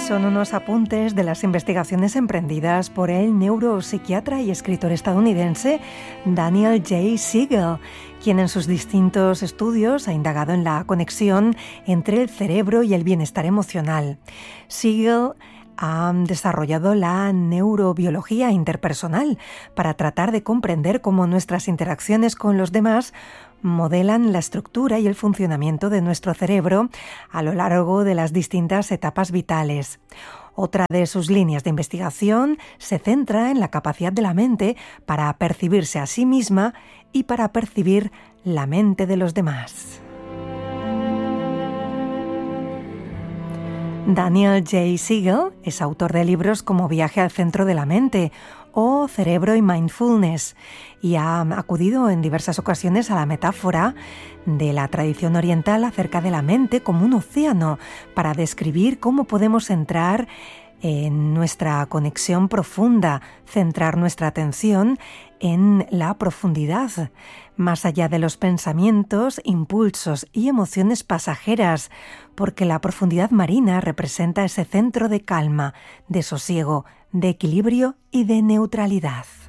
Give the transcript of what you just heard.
Son unos apuntes de las investigaciones emprendidas por el neuropsiquiatra y escritor estadounidense Daniel J. Siegel, quien en sus distintos estudios ha indagado en la conexión entre el cerebro y el bienestar emocional. Siegel ha desarrollado la neurobiología interpersonal para tratar de comprender cómo nuestras interacciones con los demás modelan la estructura y el funcionamiento de nuestro cerebro a lo largo de las distintas etapas vitales. Otra de sus líneas de investigación se centra en la capacidad de la mente para percibirse a sí misma y para percibir la mente de los demás. Daniel J. Siegel es autor de libros como Viaje al centro de la mente o Cerebro y Mindfulness, y ha acudido en diversas ocasiones a la metáfora de la tradición oriental acerca de la mente como un océano para describir cómo podemos entrar en nuestra conexión profunda, centrar nuestra atención en la profundidad, más allá de los pensamientos, impulsos y emociones pasajeras, porque la profundidad marina representa ese centro de calma, de sosiego, de equilibrio y de neutralidad.